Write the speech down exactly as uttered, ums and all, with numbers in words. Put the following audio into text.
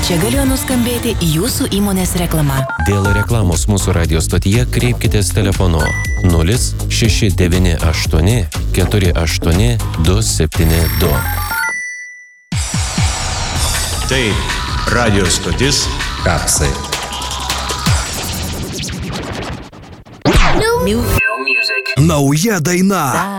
Čia galėjo nuskambėti jūsų įmonės reklama. Dėl reklamos mūsų radio stotyje kreipkitės telefonu nulis šeši devyni aštuoni keturi aštuoni du septyni du. Tai radio stotis Kapsai. Nauja daina.